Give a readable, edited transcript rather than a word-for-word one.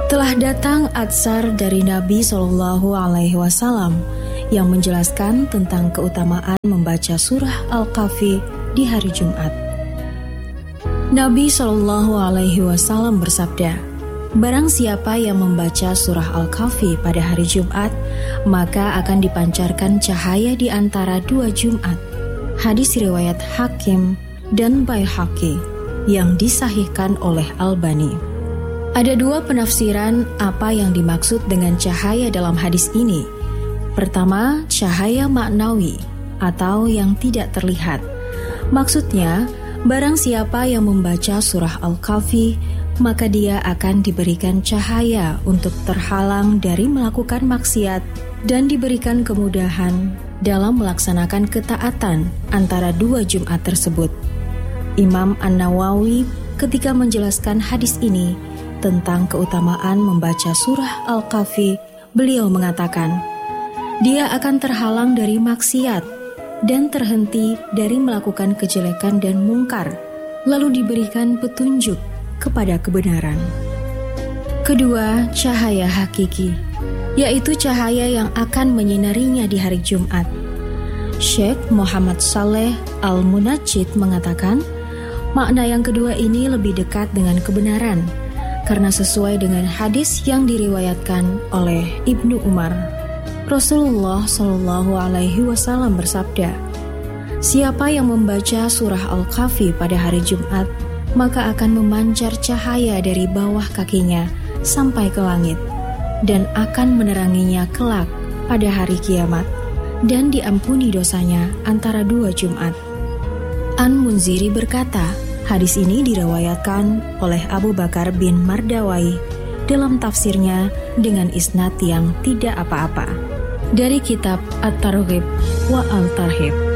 Telah datang atsar dari Nabi SAW yang menjelaskan tentang keutamaan membaca surah Al-Kahfi di hari Jumat. Nabi SAW bersabda, "Barang siapa yang membaca surah Al-Kahfi pada hari Jumat, maka akan dipancarkan cahaya di antara dua Jumat." Hadis riwayat Hakim dan Baihaqi yang disahihkan oleh Albani. Ada dua penafsiran apa yang dimaksud dengan cahaya dalam hadis ini. Pertama, cahaya maknawi atau yang tidak terlihat. Maksudnya, barang siapa yang membaca surah Al-Kahfi, maka dia akan diberikan cahaya untuk terhalang dari melakukan maksiat dan diberikan kemudahan dalam melaksanakan ketaatan antara dua Jumat tersebut. Imam An-Nawawi ketika menjelaskan hadis ini tentang keutamaan membaca surah Al-Kahfi, beliau mengatakan, dia akan terhalang dari maksiat dan terhenti dari melakukan kejelekan dan mungkar, lalu diberikan petunjuk kepada kebenaran. Kedua, cahaya hakiki, yaitu cahaya yang akan menyinarinya di hari Jumat. Syekh Muhammad Saleh Al-Munajjid mengatakan, makna yang kedua ini lebih dekat dengan kebenaran, karena sesuai dengan hadis yang diriwayatkan oleh Ibnu Umar. Rasulullah SAW bersabda, siapa yang membaca surah Al-Kahfi pada hari Jumat, maka akan memancar cahaya dari bawah kakinya sampai ke langit, dan akan meneranginya kelak pada hari kiamat, dan diampuni dosanya antara dua Jumat. An-Munziri berkata, hadis ini diriwayatkan oleh Abu Bakar bin Mardawai dalam tafsirnya dengan isnad yang tidak apa-apa dari kitab At-Targhib wa Al-Tarhib.